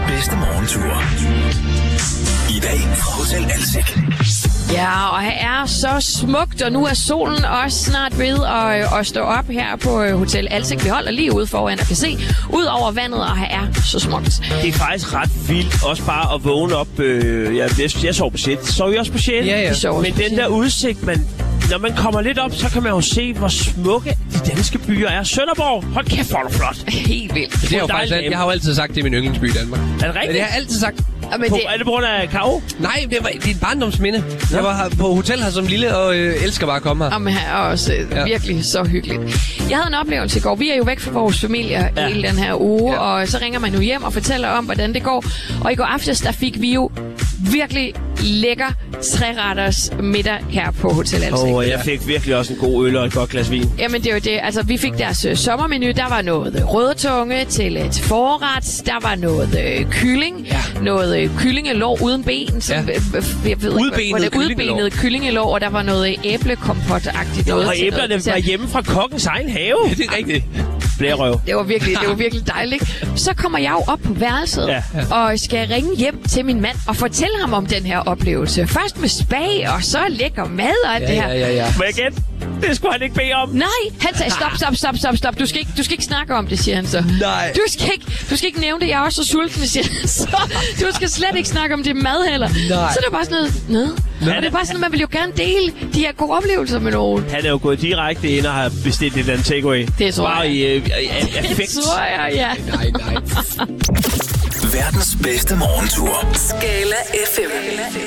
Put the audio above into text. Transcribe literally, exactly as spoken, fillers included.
bedste morgentur. I dag fra Hotel Alsik. Ja, og her er så smukt, og nu er solen også snart ved at, at stå op her på Hotel Alsik. Vi holder lige ude foran og kan se ud over vandet, og her er så smukt. Det er faktisk ret vildt, også bare at vågne op. Øh, jeg, jeg, jeg sover på sjette. Sover I også på sjette? Ja, ja. Men den der udsigt, man, når man kommer lidt op, så kan man jo se, hvor smukke de danske byer er. Sønderborg, hold kæft, hvor er du flot. Helt vildt. Det er jo faktisk, jeg har jo altid sagt, det er min yndlingsby i Danmark. Er det rigtigt? Det har jeg altid sagt. Ja, men På, det... Er det på grund af Karo? Nej, det, var, det er et barndomsminde. Jeg var her på hotel her som lille, og øh, elsker bare at komme her. Jamen, her er også øh, Ja. virkelig så hyggeligt. Jeg havde en oplevelse i går. Vi er jo væk fra vores familie Ja. hele den her uge, Ja. og så ringer man jo hjem og fortæller om, hvordan det går. Og i går aftes, der fik vi jo virkelig lækker treretters middag her på Hotel Alsik. Og oh, jeg fik virkelig også en god øl og et godt glas vin. Jamen, det er jo det. Altså, vi fik deres øh, sommermenu. Der var noget øh, rødtunge til, øh, til forret. Der var noget øh, kylling. Ja. Noget øh, kyllingelår uden ben. Som, Ja. øh, øh, jeg ved Udbenet ikke, hvor det kyllingelår. udbenet kyllingelår. Og der var noget øh, æblekompot-agtigt noget. Og til æblerne noget. var hjemme fra kokkens egen have. Det er rigtigt. Blærerøv. Det var virkelig, det var virkelig dejligt. Så kommer jeg jo op på værelset, Ja. og skal ringe hjem til min mand og fortælle ham om den her oplevelse. Først med spag, og så lækker mad og alt Ja, det her. ja, ja, ja. Må jeg gætte? Det skulle han ikke bede om. Nej, han sagde stop, stop, stop, stop, stop. Du skal ikke, du skal ikke snakke om det, siger han så. Nej. Du skal ikke, du skal ikke nævne det, jeg er også så sulten, siger han så. Du skal slet ikke snakke om det mad heller. Nej. Så det er bare sådan noget, nej. Og det er bare sådan, at man vil jo gerne dele de her gode oplevelser med nogen. Han er jo gået direkte ind og har bestilt et eller andet takeaway. Det tror Bare jeg. i øh, i- Det effekt. tror jeg, ja. Nej, nej. Verdens bedste morgentur. Skala F M.